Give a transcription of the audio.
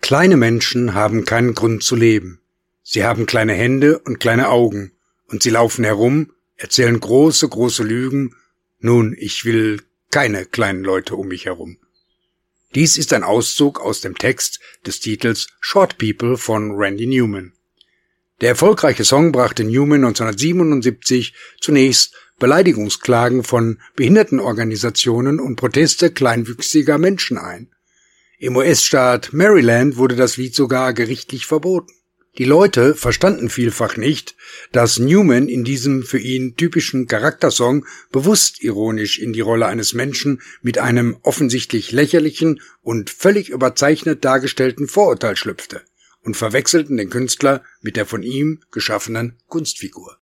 Kleine Menschen haben keinen Grund zu leben. Sie haben kleine Hände und kleine Augen, und sie laufen herum, erzählen große, große Lügen. Nun, ich will keine kleinen Leute um mich herum. Dies ist ein Auszug aus dem Text des Titels Short People von Randy Newman. Der erfolgreiche Song brachte Newman 1977 zunächst Beleidigungsklagen von Behindertenorganisationen und Proteste kleinwüchsiger Menschen ein. Im US-Staat Maryland wurde das Lied sogar gerichtlich verboten. Die Leute verstanden vielfach nicht, dass Newman in diesem für ihn typischen Charaktersong bewusst ironisch in die Rolle eines Menschen mit einem offensichtlich lächerlichen und völlig überzeichnet dargestellten Vorurteil schlüpfte und verwechselten den Künstler mit der von ihm geschaffenen Kunstfigur.